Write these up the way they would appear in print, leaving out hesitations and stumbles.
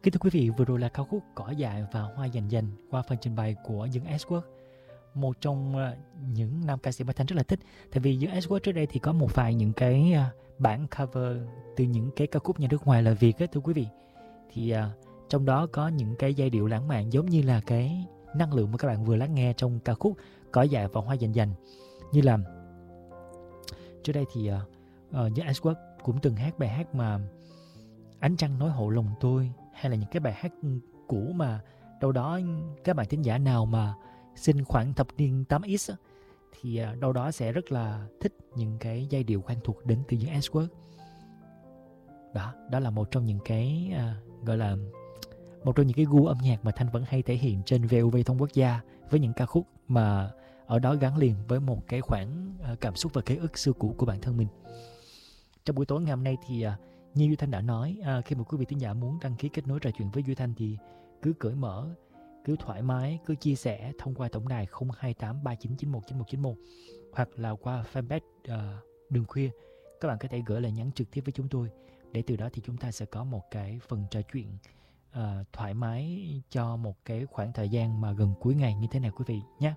Kính thưa quý vị, vừa rồi là ca khúc Cỏ dại và Hoa dành dành qua phần trình bày của Dương Edgeworth, một trong những nam ca sĩ mà Thanh rất là thích. Tại vì Dương Edgeworth trước đây thì có một vài những cái bản cover từ những cái ca khúc nhà nước ngoài lời Việt ấy, thưa quý vị. Thì trong đó có những cái giai điệu lãng mạn giống như là cái năng lượng mà các bạn vừa lắng nghe trong ca khúc Cỏ dại và Hoa dành dành. Như là trước đây thì Dương Edgeworth cũng từng hát bài hát mà Ánh trăng nói hộ lòng tôi, hay là những cái bài hát cũ mà đâu đó các bạn thính giả nào mà sinh khoảng thập niên 8X thì đâu đó sẽ rất là thích những cái giai điệu quen thuộc đến từ những Edgeworth. Đó là một trong những cái gọi là một trong những cái gu âm nhạc mà Thanh vẫn hay thể hiện trên VOV Thông Quốc gia, với những ca khúc mà ở đó gắn liền với một cái khoảng cảm xúc và ký ức xưa cũ của bản thân mình. Trong buổi tối ngày hôm nay thì như Duy Thanh đã nói, khi mà quý vị thính giả muốn đăng ký kết nối trò chuyện với Duy Thanh thì cứ cởi mở, cứ thoải mái, cứ chia sẻ thông qua tổng đài 028 3991 9191 hoặc là qua fanpage Đường Khuya. Các bạn có thể gửi lời nhắn trực tiếp với chúng tôi, để từ đó thì chúng ta sẽ có một cái phần trò chuyện thoải mái cho một cái khoảng thời gian mà gần cuối ngày như thế này quý vị nhé.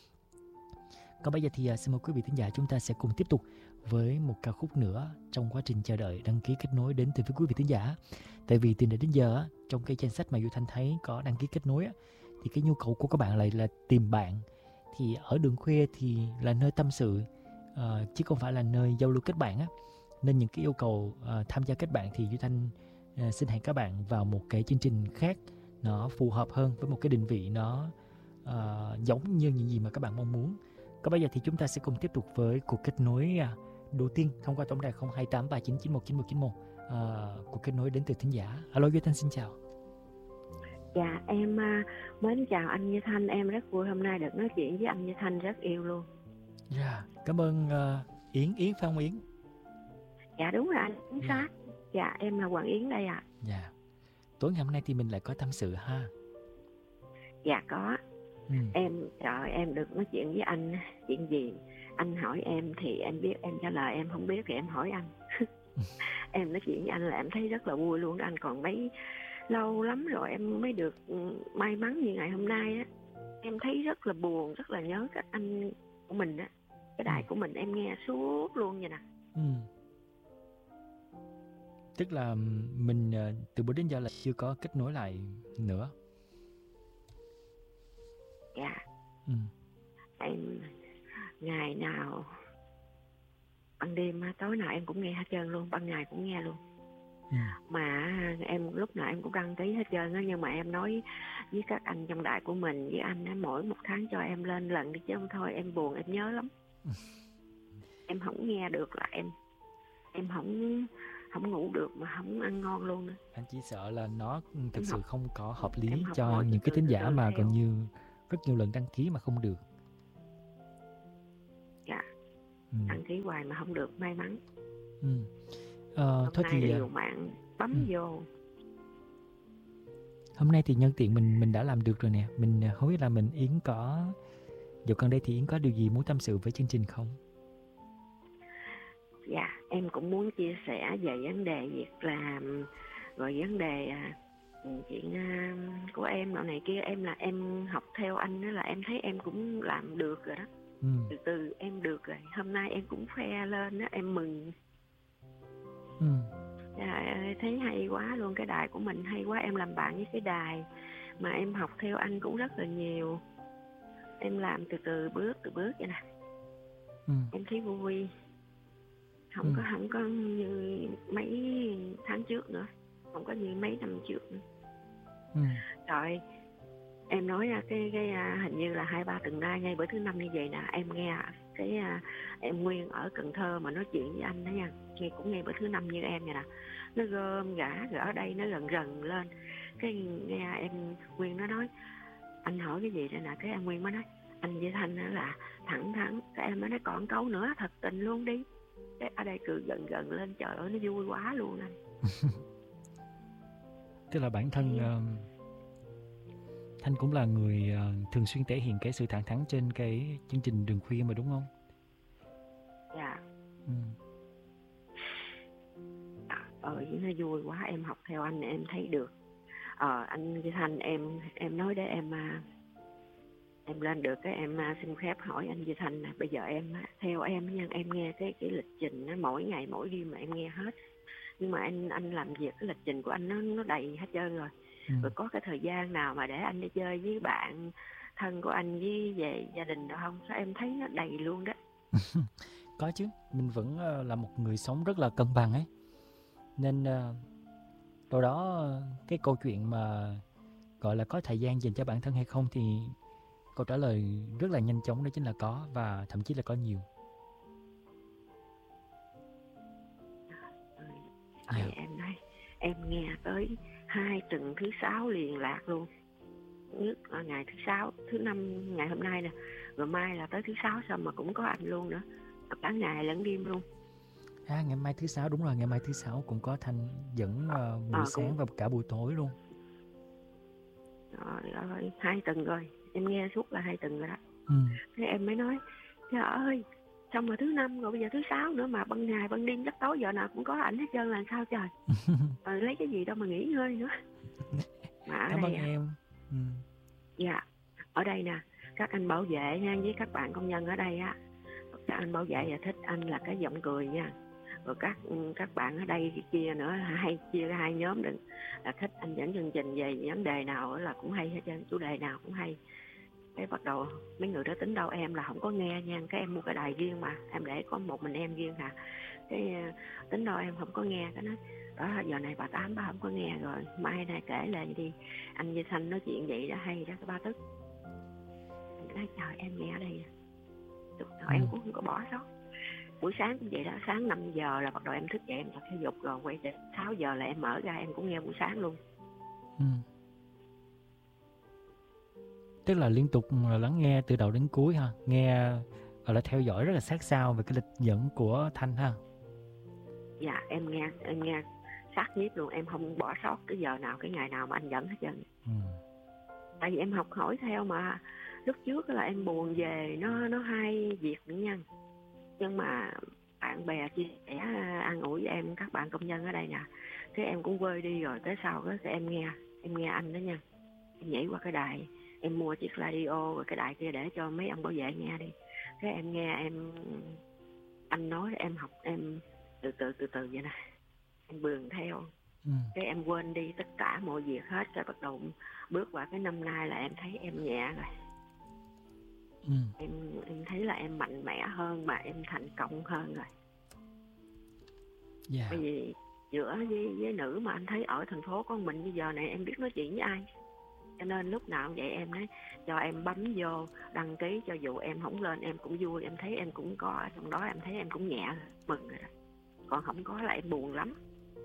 Còn bây giờ thì xin mời quý vị thính giả chúng ta sẽ cùng tiếp tục với một ca khúc nữa trong quá trình chờ đợi đăng ký kết nối đến từ phía quý vị thính giả. Tại vì từ nãy đến giờ trong cái danh sách mà Duy Thanh thấy có đăng ký kết nối thì cái nhu cầu của các bạn lại là tìm bạn. Thì ở Đường Khuya thì là nơi tâm sự chứ không phải là nơi giao lưu kết bạn á. Nên những cái yêu cầu tham gia kết bạn thì Duy Thanh xin hẹn các bạn vào một cái chương trình khác, nó phù hợp hơn với một cái định vị nó giống như những gì mà các bạn mong muốn. Còn bây giờ thì chúng ta sẽ cùng tiếp tục với cuộc kết nối đầu tiên thông qua tổng đài 028 3991 9191. Cuộc kết nối đến từ thính giả. Alo, Duy Thanh xin chào. Dạ, em mến chào anh Như Thanh. Em rất vui hôm nay được nói chuyện với anh Như Thanh, rất yêu luôn. Dạ, cảm ơn Yến phải không Yến? Dạ đúng rồi anh, chính xác. Dạ, em là Hoàng Yến đây ạ. Dạ, tối ngày hôm nay thì mình lại có tâm sự ha. Dạ có. Em trời, em được nói chuyện với anh chuyện gì anh hỏi em thì em biết, em trả lời, em không biết thì em hỏi anh. Em nói chuyện với anh là em thấy rất là vui luôn. Anh còn mấy lâu lắm rồi em mới được may mắn như ngày hôm nay á. Em thấy rất là buồn, rất là nhớ các anh của mình á. Cái đài của mình em nghe suốt luôn vậy nè. Tức là mình từ bữa đến giờ là chưa có kết nối lại nữa. Dạ. Em ngày nào ban đêm tối nào em cũng nghe hết trơn luôn, ban ngày cũng nghe luôn. Mà em lúc nào em cũng đăng ký hết trơn á, nhưng mà em nói với các anh trong đài của mình, với anh á, mỗi một tháng cho em lên lần đi chứ không thôi em buồn, em nhớ lắm. Em không nghe được là em không ngủ được mà không ăn ngon luôn nữa. Anh chỉ sợ là nó thực sự không có hợp lý cho những cái thính giả mà gần như rất nhiều lần đăng ký mà không được. Dạ. Đăng ký hoài mà không được, may mắn. Thôi thì liều mạng bấm vô. Hôm nay thì nhân tiện mình đã làm được rồi nè. Mình không biết là mình Yến có dạo gần đây thì Yến có điều gì muốn tâm sự với chương trình không? Dạ, em cũng muốn chia sẻ về vấn đề việc làm, rồi vấn đề chuyện của em này kia. Em học theo anh đó, là em thấy em cũng làm được rồi đó. Từ từ em được rồi. Hôm nay em cũng khoe lên đó, em mừng. Thấy hay quá luôn, cái đài của mình hay quá. Em làm bạn với cái đài mà em học theo anh cũng rất là nhiều. Em làm từ từ bước vậy nè. Em thấy vui. Không có như mấy tháng trước nữa, không có như mấy năm trước nữa. Rồi em nói ra cái hình như là 2-3 tuần nay, ngay bữa thứ năm như vậy nè, em nghe cái em Nguyên ở Cần Thơ mà nói chuyện với anh đó nha, ngay bữa thứ năm như em vậy nè, nó gom gã rồi ở đây nó gần lên, cái nghe em Nguyên nó nói anh hỏi cái gì đây nè, cái em Nguyên mới nói anh với Thanh là thẳng thắn, cái em mới nói còn câu nữa thật tình luôn đi. Cái ở đây cứ gần lên, trời ơi nó vui quá luôn anh. Tức là bản thân Thanh cũng là người thường xuyên thể hiện cái sự thẳng thắn trên cái chương trình Đường Khuya mà đúng không? Dạ. Nó vui quá, em học theo anh em thấy được. Anh Duy Thanh, em nói để em lên được cái em xin phép hỏi anh Duy Thanh, bây giờ theo em nha, em nghe cái lịch trình nó mỗi ngày mỗi đêm mà em nghe hết, nhưng mà anh làm việc cái lịch trình của anh nó đầy hết trơn rồi. Rồi có cái thời gian nào mà để anh đi chơi với bạn thân của anh với về gia đình được không? Sao em thấy nó đầy luôn đó. Có chứ, mình vẫn là một người sống rất là cân bằng ấy, nên đâu đó cái câu chuyện mà gọi là có thời gian dành cho bản thân hay không thì câu trả lời rất là nhanh chóng đó chính là có, và thậm chí là có nhiều. Em đây, em nghe tới 2 tuần thứ 6 liền lạc luôn. Nhất là ngày thứ 6, thứ 5 ngày hôm nay nè, rồi mai là tới thứ 6 sao mà cũng có anh luôn nữa, cả ngày lẫn đêm luôn. Ngày mai thứ 6, đúng rồi, ngày mai thứ 6 cũng có Thanh dẫn buổi sáng và cả buổi tối luôn. Trời ơi, 2 tuần rồi, em nghe suốt là 2 tuần rồi đó. Thế em mới nói, trời ơi, xong rồi thứ 5 rồi bây giờ thứ 6 nữa mà ban ngày ban đêm giấc tối giờ nào cũng có ảnh hết trơn là sao trời. Lấy cái gì đâu mà nghỉ ngơi nữa. Mà cảm ơn em. Dạ, ở đây nè, các anh bảo vệ nha, với các bạn công nhân ở đây á, các anh bảo vệ và thích anh là cái giọng cười nha. Rồi các bạn ở đây kia nữa, hay chia ra 2 nhóm đừng, là thích anh dẫn chương trình về vấn đề nào là cũng hay hết trơn, chủ đề nào cũng hay. Cái bắt đầu mấy người đó tính đâu em là không có nghe nha, cái em mua cái đài riêng mà em để có một mình em riêng hả, cái tính đâu em không có nghe, cái nói đó giờ này bà Tám bà không có nghe rồi, mai này kể lại đi, anh Duy Thanh nói chuyện vậy đó hay đó, cái ba tức. Nói trời em nghe ở đây em cũng không có bỏ sót. Buổi sáng cũng vậy đó, sáng 5 giờ là bắt đầu em thức dậy em tập thể dục, rồi quay đến 6 giờ là em mở ra em cũng nghe buổi sáng luôn. Tức là liên tục lắng nghe từ đầu đến cuối ha, nghe gọi là theo dõi rất là sát sao về cái lịch dẫn của Thanh ha. Dạ em nghe sát nhiếp luôn, em không bỏ sót cái giờ nào, cái ngày nào mà anh dẫn hết trơn. Tại vì em học hỏi theo mà, lúc trước là em buồn về nó hay việc nữa nha, nhưng mà bạn bè chia sẻ an ủi với em, các bạn công nhân ở đây nè, thế em cũng vơi đi rồi, tới sau đó thì em nghe anh đó nha, em nhảy qua cái đài, em mua chiếc radio rồi cái đài kia để cho mấy ông bảo vệ nghe đi, thế em nghe anh nói em học, em từ từ vậy nè, em bường theo. Cái em quên đi tất cả mọi việc hết, cái bắt đầu bước qua cái năm nay là em thấy em nhẹ rồi. Em thấy là em mạnh mẽ hơn mà em thành công hơn rồi. Bởi vì giữa với nữ mà anh thấy ở thành phố con mình bây giờ này em biết nói chuyện với ai, cho nên lúc nào vậy em nói cho em bấm vô đăng ký, cho dù em không lên em cũng vui, em thấy em cũng có ở trong đó, em thấy em cũng nhẹ mừng rồi đó. Còn không có là em buồn lắm.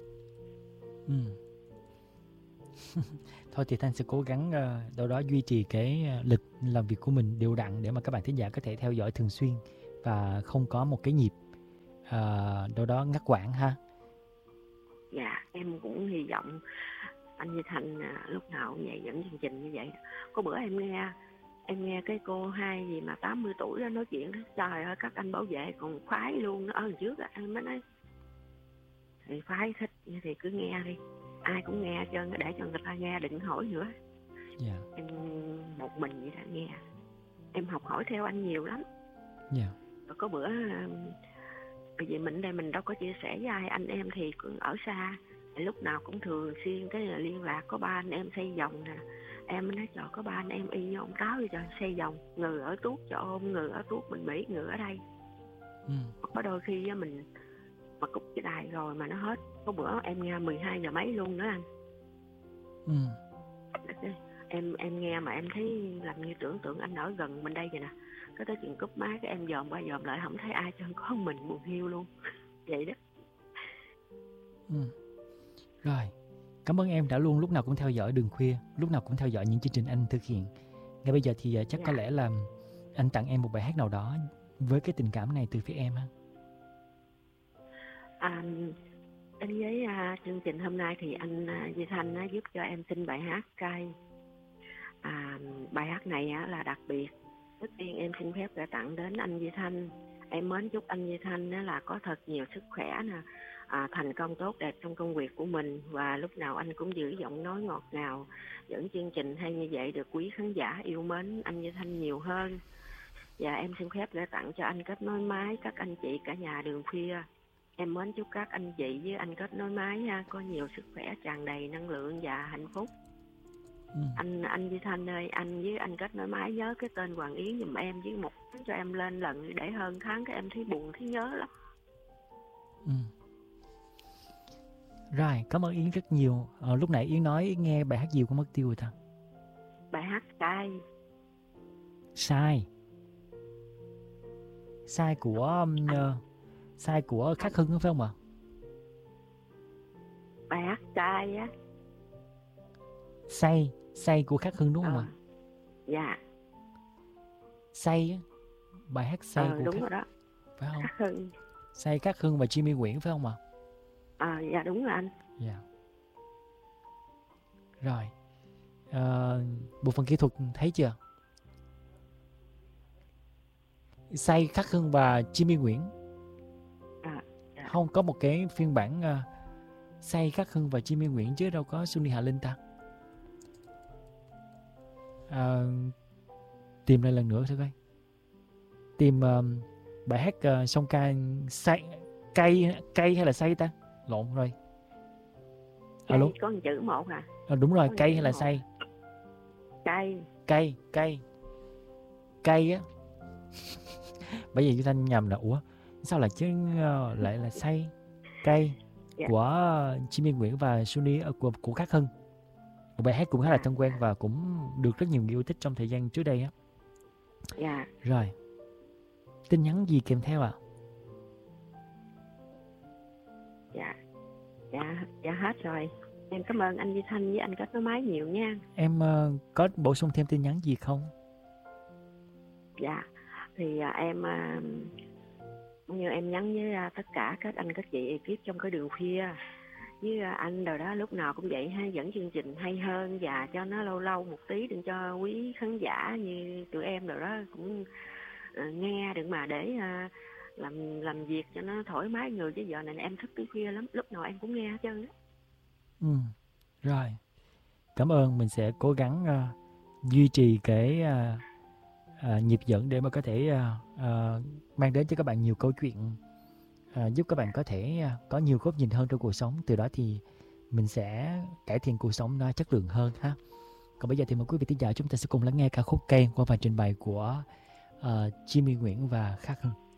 Thôi thì Thanh sẽ cố gắng đâu đó duy trì cái lịch làm việc của mình đều đặn để mà các bạn thính giả có thể theo dõi thường xuyên và không có một cái nhịp đâu đó ngắt quãng ha. Dạ em cũng hy vọng anh Duy Thanh lúc nào cũng vậy, dẫn chương trình như vậy. Có bữa em nghe cái cô hai gì mà 80 tuổi đó nói chuyện đó, trời ơi các anh bảo vệ còn khoái luôn đó. Ở trước em mới nói thì khoái thích thì cứ nghe đi, ai cũng nghe cho để cho người ta nghe, đừng hỏi nữa. Em một mình vậy đó nghe, em học hỏi theo anh nhiều lắm. Rồi có bữa bởi vì mình đây mình đâu có chia sẻ với ai, anh em thì cũng ở xa, lúc nào cũng thường xuyên cái là liên lạc. Có 3 anh em xây vòng nè, em mới nói trời có 3 anh em y như ông Táo vậy trời, xây vòng, người ở tuốt cho ôm, người ở tuốt mình Mỹ, người ở đây. Có đôi khi mình mà cúp cái đài rồi mà nó hết, có bữa em nghe 12 giờ mấy luôn nữa anh. Em nghe mà em thấy làm như tưởng tượng anh ở gần mình đây vậy nè, cái tới chuyện cúp máy cái em dòm qua dòm lại không thấy ai cho có mình buồn hiu luôn. Vậy đó. Rồi, cảm ơn em đã luôn lúc nào cũng theo dõi Đường Khuya, lúc nào cũng theo dõi những chương trình anh thực hiện. Ngay bây giờ thì chắc có lẽ là anh tặng em một bài hát nào đó với cái tình cảm này từ phía em ha. Anh với chương trình hôm nay thì anh Duy Thanh giúp cho em xin bài hát cay. Bài hát này là đặc biệt. Trước tiên em xin phép gửi tặng đến anh Duy Thanh. Em mến chúc anh Duy Thanh là có thật nhiều sức khỏe nè, thành công tốt đẹp trong công việc của mình, và lúc nào anh cũng giữ giọng nói ngọt ngào, dẫn chương trình hay như vậy được quý khán giả yêu mến anh Như Thanh nhiều hơn. Và em xin phép gửi tặng cho anh Kết Nối Máy, các anh chị cả nhà Đường Khuya. Em mến chúc các anh chị với anh Kết Nối Máy ha, có nhiều sức khỏe, tràn đầy năng lượng và hạnh phúc. Anh Duy Thanh ơi, anh với anh Kết Nối Máy nhớ cái tên Hoàng Yến giùm em, với một tháng cho em lên lần, để hơn tháng cái em thấy buồn, thấy nhớ lắm. Rồi, cảm ơn Yến rất nhiều. Lúc nãy Yến nói nghe bài hát gì của mất tiêu rồi ta? Bài hát Sai. Sai của Khắc Hưng phải không ạ? Bài hát Sai á. Say của Khắc Hưng đúng không ạ? Dạ. Say á. Bài hát Say của đúng rồi đó. Phải không? Khắc Hưng. Say Khắc Hưng và Jimmy Nguyễn phải không ạ? Dạ đúng rồi anh. Dạ. Rồi. Bộ phận kỹ thuật thấy chưa? Say Khắc Hưng và Jimmy Nguyễn. Dạ. Không có một cái phiên bản Say Khắc Hưng và Jimmy Nguyễn chứ đâu có Sunny Hà Linh ta. Tìm lại lần nữa thử coi. Tìm bài hát song ca say cây hay là say ta? Lộn rồi. Alo. Có một chữ một hả? Đúng rồi, cây hay là say? Cây á. Bây giờ Duy Thanh nhầm là ủa sao lại chứ lại là say cây của Jimmy Nguyễn và Sunny của Khắc Hưng. Một bài hát cũng khá là thân quen và cũng được rất nhiều người yêu thích trong thời gian trước đây á. Dạ. Rồi. Tin nhắn gì kèm theo ạ? Dạ hết rồi. Em cảm ơn anh Duy Thanh với anh Kết Nối Máy nhiều nha. Em có bổ sung thêm tin nhắn gì không? Dạ. Thì em như em nhắn với tất cả các anh các chị ekip trong cái Đường Khuya, với anh rồi đó, lúc nào cũng vậy ha, dẫn chương trình hay hơn và cho nó lâu lâu một tí, đừng cho quý khán giả như tụi em rồi đó cũng nghe được mà, để làm việc cho nó thoải mái người, chứ giờ này em thức tới khuya lắm, lúc nào em cũng nghe hết trơn á. Rồi, cảm ơn. Mình sẽ cố gắng duy trì cái nhịp dẫn để mà có thể mang đến cho các bạn nhiều câu chuyện, giúp các bạn có thể có nhiều góc nhìn hơn trong cuộc sống. Từ đó thì mình sẽ cải thiện cuộc sống nó chất lượng hơn ha. Còn bây giờ thì mời quý vị thính giả chúng ta sẽ cùng lắng nghe ca khúc Cây qua phần trình bày của Jimmy Nguyễn và Khắc Hưng.